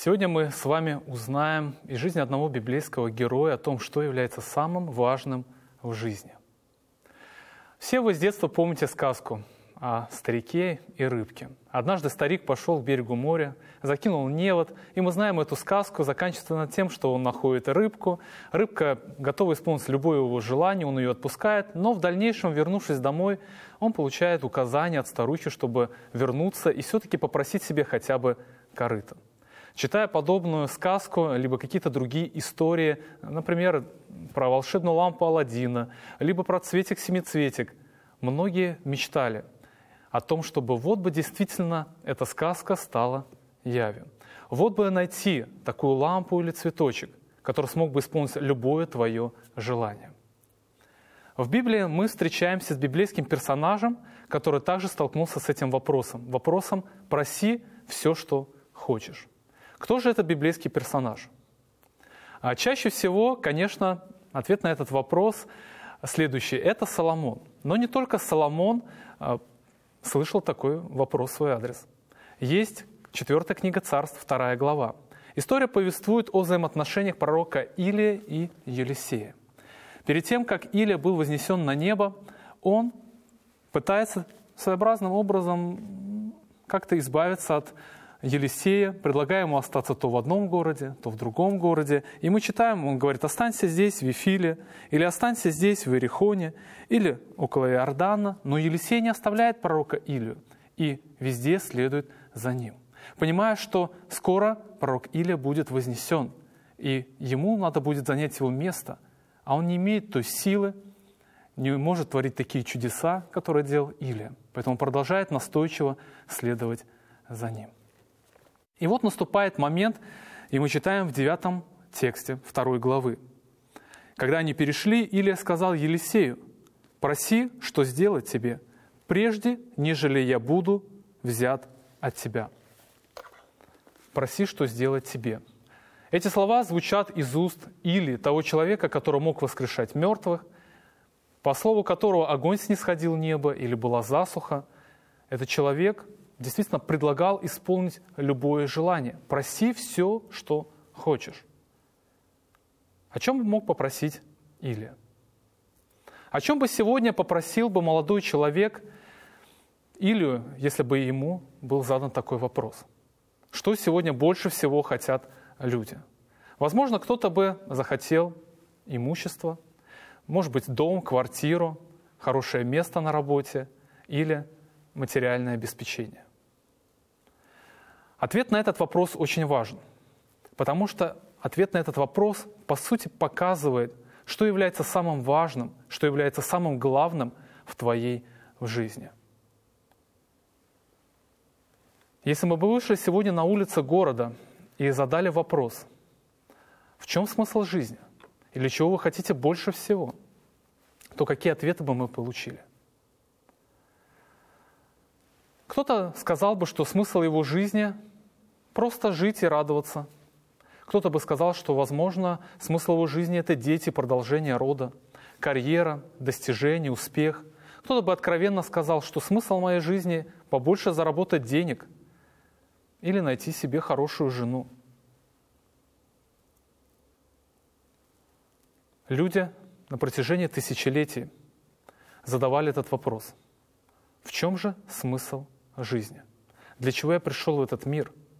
Сегодня мы с вами узнаем из жизни одного библейского героя о том, что является самым важным в жизни. Все вы с детства помните сказку о старике и рыбке. Однажды старик пошел к берегу моря, закинул невод, и мы знаем эту сказку, заканчивается над тем, что он находит рыбку. Рыбка готова исполнить любое его желание, он ее отпускает, но в дальнейшем, вернувшись домой, он получает указание от старухи, чтобы вернуться и все-таки попросить себе хотя бы корыто. Читая подобную сказку, либо какие-то другие истории, например, про волшебную лампу Аладдина, либо про цветик-семицветик, многие мечтали о том, чтобы вот бы действительно эта сказка стала явью. Вот бы найти такую лампу или цветочек, который смог бы исполнить любое твое желание. В Библии мы встречаемся с библейским персонажем, который также столкнулся с этим вопросом. Вопросом «проси все, что хочешь». Кто же этот библейский персонаж? Чаще всего, конечно, ответ на этот вопрос следующий – это Соломон. Но не только Соломон слышал такой вопрос в свой адрес. Есть 4 книга Царств, 2 глава. История повествует о взаимоотношениях пророка Илии и Елисея. Перед тем, как Илия был вознесен на небо, он пытается своеобразным образом как-то избавиться от Елисея, предлагая ему остаться то в одном городе, то в другом городе. И мы читаем, он говорит: останься здесь, в Вифиле, или останься здесь, в Иерихоне, или около Иордана. Но Елисей не оставляет пророка Илию и везде следует за ним, понимая, что скоро пророк Илия будет вознесен, и ему надо будет занять его место, а он не имеет той силы, не может творить такие чудеса, которые делал Илия. Поэтому он продолжает настойчиво следовать за ним. И вот наступает момент, и мы читаем в 9 тексте 2 главы. Когда они перешли, Илия сказал Елисею: «Проси, что сделать тебе, прежде, нежели я буду взят от тебя». «Проси, что сделать тебе». Эти слова звучат из уст Илии, того человека, который мог воскрешать мертвых, по слову которого огонь снисходил небо или была засуха. Этот человек действительно предлагал исполнить любое желание. Проси все, что хочешь. О чем бы мог попросить Илия? О чем бы сегодня попросил бы молодой человек Илию, если бы ему был задан такой вопрос? Что сегодня больше всего хотят люди? Возможно, кто-то бы захотел имущество, может быть, дом, квартиру, хорошее место на работе или материальное обеспечение. Ответ на этот вопрос очень важен, потому что ответ на этот вопрос, по сути, показывает, что является самым важным, что является самым главным в твоей жизни. Если мы бы вышли сегодня на улицы города и задали вопрос: в чем смысл жизни? Или чего вы хотите больше всего? То какие ответы бы мы получили? Кто-то сказал бы, что смысл его жизни – просто жить и радоваться. Кто-то бы сказал, что, возможно, смысл его жизни – это дети, продолжение рода, карьера, достижение, успех. Кто-то бы откровенно сказал, что смысл моей жизни – побольше заработать денег или найти себе хорошую жену. Люди на протяжении тысячелетий задавали этот вопрос: в чем же смысл жизни? Для чего я пришел в этот мир?